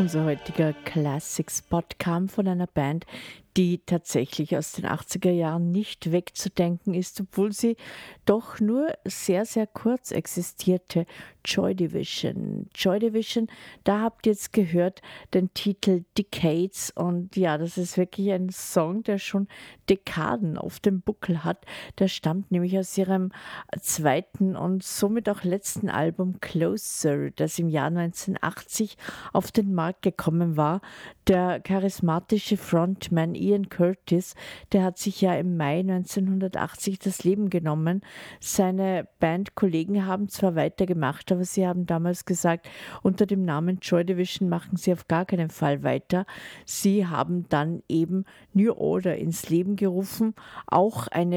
Unser heutiger Classic-Spot kam von einer Band, die tatsächlich aus den 80er Jahren nicht wegzudenken ist, obwohl sie doch nur sehr, sehr kurz existierte. Joy Division. Joy Division, da habt ihr jetzt gehört den Titel Decades, und ja, das ist wirklich ein Song, der schon Dekaden auf dem Buckel hat. Der stammt nämlich aus ihrem zweiten und somit auch letzten Album Closer, das im Jahr 1980 auf den Markt gekommen war. Der charismatische Frontman Ian Curtis, der hat sich ja im Mai 1980 das Leben genommen. Seine Bandkollegen haben zwar weitergemacht, aber sie haben damals gesagt, unter dem Namen Joy Division machen sie auf gar keinen Fall weiter. Sie haben dann eben New Order ins Leben gerufen, auch eine